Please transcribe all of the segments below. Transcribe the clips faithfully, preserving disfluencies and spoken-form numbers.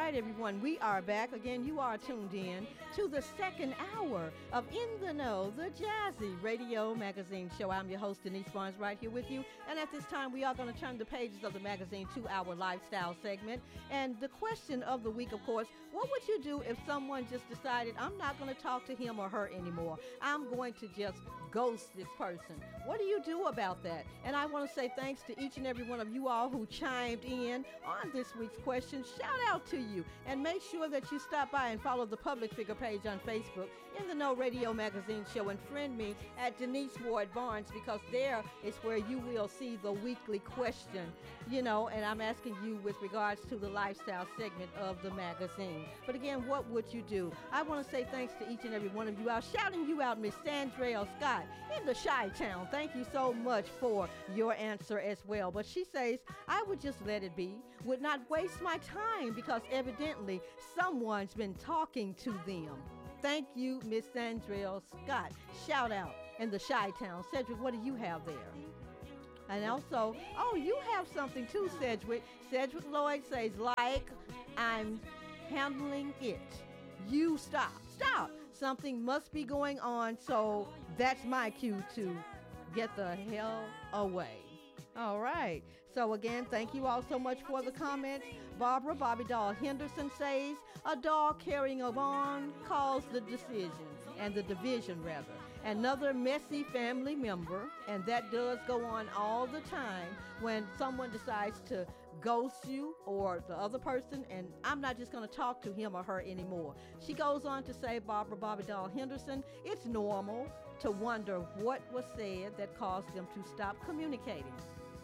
right, everyone, we are back. Again, you are tuned in to the second hour of In the Know, the Jazzy Radio Magazine Show. I'm your host, Denise Barnes, right here with you. And at this time, we are going to turn the pages of the magazine to our lifestyle segment. And the question of the week, of course, what would you do if someone just decided, I'm not going to talk to him or her anymore? I'm going to just ghost this person. What do you do about that? And I want to say thanks to each and every one of you all who chimed in on this week's question. Shout out to you, and make sure that you stop by and follow the Public Figure page on Facebook, In the Know Radio Magazine Show, and friend me at Denise Ward Barnes, because there is where you will see the weekly question, you know, and I'm asking you with regards to the lifestyle segment of the magazine. But again, what would you do? I want to say thanks to each and every one of you out, shouting you out, Miss Sandra Scott in the Chi-Town. Thank you so much for your answer as well. But she says, I would just let it be, would not waste my time, because evidently someone's been talking to them. Thank you, Miss Sandra Scott. Shout out in the Chi-Town. Cedric, what do you have there? And also, oh, you have something too, Cedric. Cedric Lloyd says, like, I'm handling it. You stop. Stop. Something must be going on, so that's my cue to get the hell away. All right. So again, thank you all so much for the comments. Barbara Bobby Doll Henderson says, a dog carrying a bone caused the decision, and the division rather. Another messy family member, and that does go on all the time when someone decides to ghost you or the other person, and I'm not just going to talk to him or her anymore. She goes on to say, Barbara Bobby Doll Henderson, it's normal to wonder what was said that caused them to stop communicating.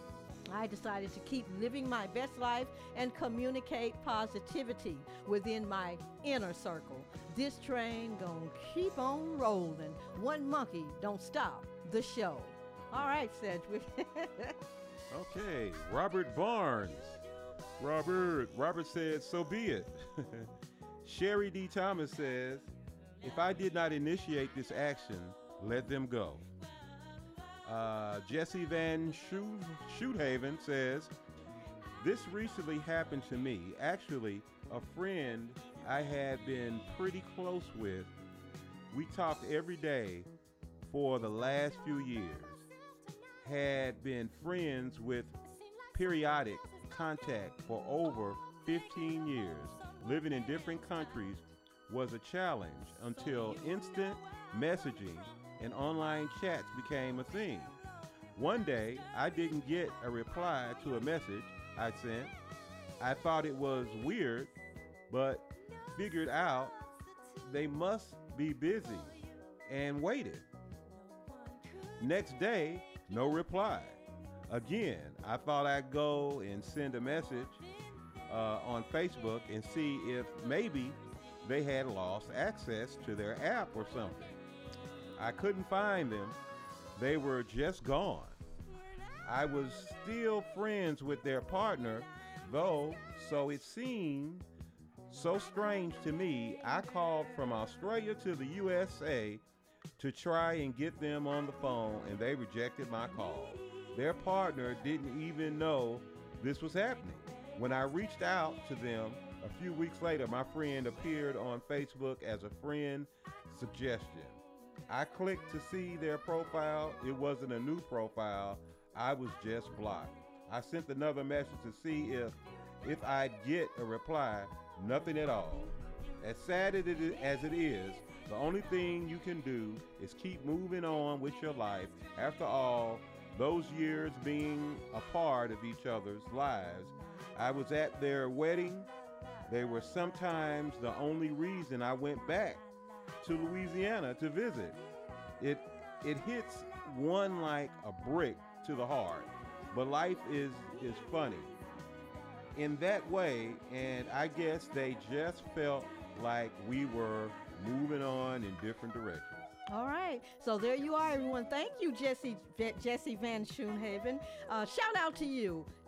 I decided to keep living my best life and communicate positivity within my inner circle. This train gonna keep on rolling. One monkey don't stop the show. All right, Cedric. Okay, Robert Barnes. Robert, Robert said, so be it. Sherry D. Thomas says, if I did not initiate this action, let them go. Uh, Jesse Van Shoothaven says, this recently happened to me. Actually, a friend I had been pretty close with. We talked every day for the last few years. Had been friends with periodic contact for over fifteen years. Living in different countries was a challenge until instant messaging and online chats became a thing. One day, I didn't get a reply to a message I sent. I thought it was weird, but figured out they must be busy and waited. Next day, no reply. Again, I thought I'd go and send a message uh, on Facebook and see if maybe they had lost access to their app or something. I couldn't find them. They were just gone. I was still friends with their partner, though, so it seemed so strange to me. I called from Australia to the U S A to try and get them on the phone, and they rejected my call. Their partner didn't even know this was happening. When I reached out to them a few weeks later, my friend appeared on Facebook as a friend suggestion. I clicked to see their profile. It wasn't a new profile. I was just blocked. I sent another message to see if if I'd get a reply. Nothing at all. As sad as it is, as it is, the only thing you can do is keep moving on with your life. After all, those years being a part of each other's lives, I was at their wedding. They were sometimes the only reason I went back to Louisiana to visit. It it hits one like a brick to the heart, but life is is funny in that way, and I guess they just felt like we were moving on in different directions. All right. So there you are, everyone. Thank you, Jesse Jesse Van Schoonhaven. Uh, shout out to you.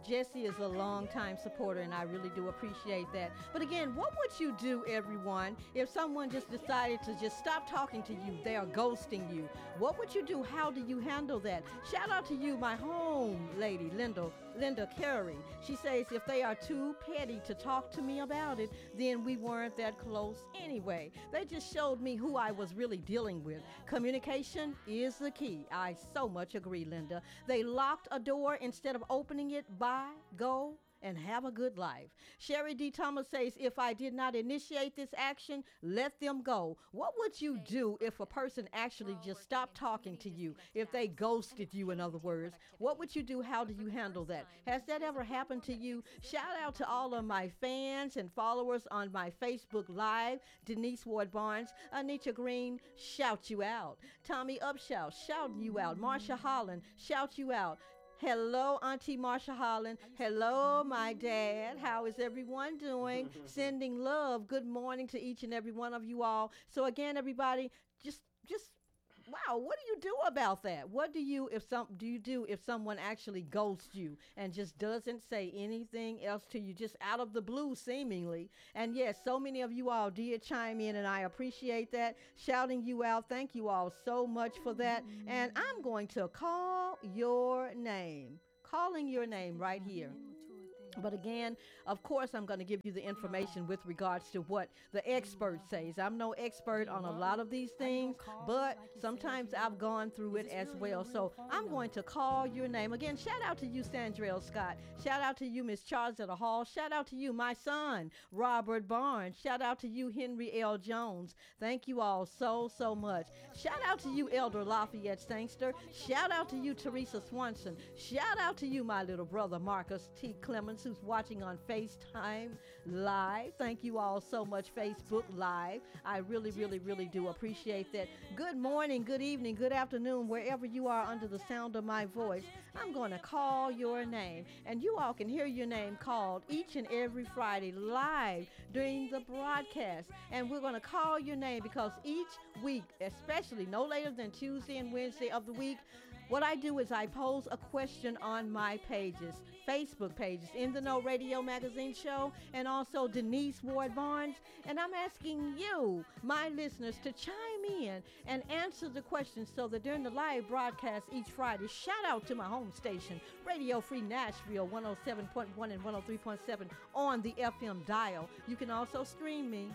Jesse is a longtime supporter, and I really do appreciate that. But again, what would you do, everyone, if someone just decided to just stop talking to you? They are ghosting you. What would you do? How do you handle that? Shout out to you, my home lady, Linda, Linda Carey. She says, if they are too petty to talk to me about it, then we weren't that close anyway. They just showed me who I was really dealing with. Communication is the key. I so much agree, Linda. They locked a door instead of opening it. Bye, go, and have a good life. Sherry D. Thomas says, if I did not initiate this action, let them go. What would you do if a person actually just stopped talking to you? If they ghosted you, in other words, what would you do? How do you handle that? Has that ever happened to you? Shout out to all of my fans and followers on my Facebook Live. Denise Ward Barnes, Anita Green, shout you out. Tommy Upshout, shout you out. Marsha Holland, shout you out. Hello, Auntie Marsha Holland. Hello, my dad. How is everyone doing? Sending love. Good morning to each and every one of you all. So again, everybody, just, just, wow, what do you do about that? What do you, if some, do you do if someone actually ghosts you and just doesn't say anything else to you, just out of the blue, seemingly? And yes, so many of you all did chime in, and I appreciate that. Shouting you out. Thank you all so much for that. And I'm going to call your name. Calling your name right here. But again, of course, I'm going to give you the information with regards to what the expert says. I'm no expert on a lot of these things, but sometimes I've gone through it as well. So I'm going to call your name. Again, shout out to you, Sandrell Scott. Shout out to you, Miss Charlotte Hall. Shout out to you, my son, Robert Barnes. Shout out to you, Henry L. Jones. Thank you all so, so much. Shout out to you, Elder Lafayette Sangster. Shout out to you, Teresa Swanson. Shout out to you, my little brother, Marcus T. Clemens, who's watching on FaceTime Live. Thank you all so much, Facebook Live. I really, really, really do appreciate that. Good morning, good evening, good afternoon, wherever you are under the sound of my voice. I'm going to call your name, and you all can hear your name called each and every Friday live during the broadcast. And we're going to call your name because each week, especially no later than Tuesday and Wednesday of the week, what I do is I pose a question on my pages, Facebook pages, In the Know Radio Magazine Show, and also Denise Ward Barnes. And I'm asking you, my listeners, to chime in and answer the questions so that during the live broadcast each Friday, shout out to my home station, Radio Free Nashville, one oh seven point one and one oh three point seven on the F M dial. You can also stream me.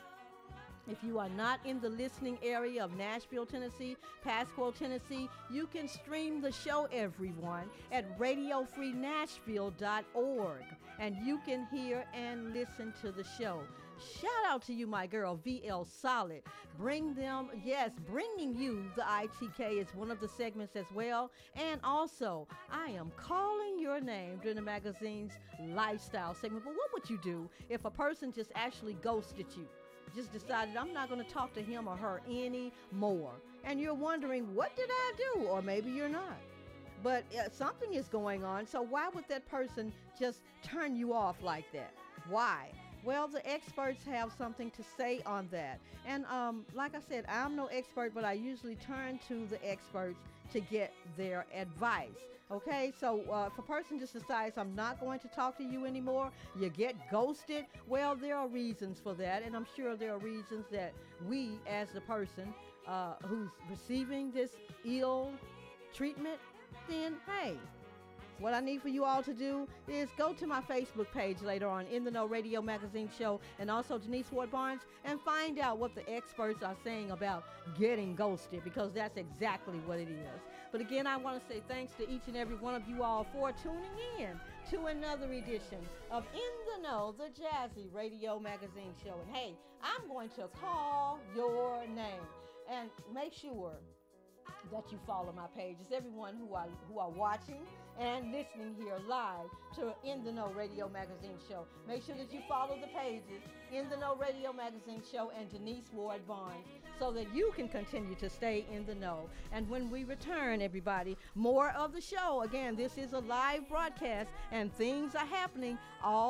If you are not in the listening area of Nashville, Tennessee, Pasquo, Tennessee, you can stream the show, everyone, at radio free nashville dot org, and you can hear and listen to the show. Shout out to you, my girl, V L Solid. Bring them, yes, bringing you the I T K is one of the segments as well. And also, I am calling your name during the magazine's lifestyle segment. But what would you do if a person just actually ghosted you? Just decided I'm not going to talk to him or her anymore. And you're wondering, what did I do? Or maybe you're not. But uh, something is going on. So why would that person just turn you off like that? Why? Well, the experts have something to say on that. And um, like I said, I'm no expert, but I usually turn to the experts to get their advice. Okay, so uh, if a person just decides I'm not going to talk to you anymore, you get ghosted, well, there are reasons for that, and I'm sure there are reasons that we, as the person uh, who's receiving this ill treatment, then, hey, what I need for you all to do is go to my Facebook page later on, In the Know Radio Magazine Show, and also Denise Ward Barnes, and find out what the experts are saying about getting ghosted, because that's exactly what it is. But again, I want to say thanks to each and every one of you all for tuning in to another edition of In the Know, the Jazzy Radio Magazine Show. And hey, I'm going to call your name, and make sure that you follow my pages. Everyone who are who are watching and listening here live to In the Know Radio Magazine Show, make sure that you follow the pages, In the Know Radio Magazine Show and Denise Ward Barnes, so that you can continue to stay in the know. And when we return, everybody, more of the show. Again, this is a live broadcast, and things are happening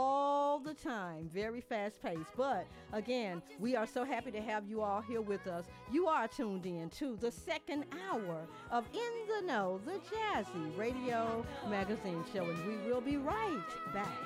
all the time, very fast paced. But again, we are so happy to have you all here with us. You are tuned in to the second hour of In the Know, the Jazzy Radio Magazine Show, and we will be right back.